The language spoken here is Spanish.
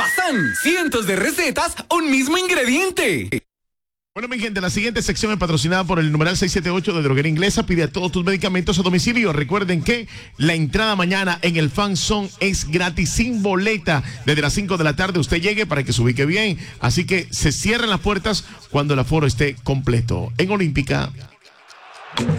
pasan? Cientos de recetas, un mismo ingrediente. Bueno, mi gente, la siguiente sección es patrocinada por el numeral 678 de Droguería Inglesa. Pide a todos tus medicamentos a domicilio. Recuerden que la entrada mañana en el Fan Zone es gratis, sin boleta. Desde las 5 de la tarde usted llegue para que se ubique bien. Así que se cierran las puertas cuando el aforo esté completo. En Olímpica.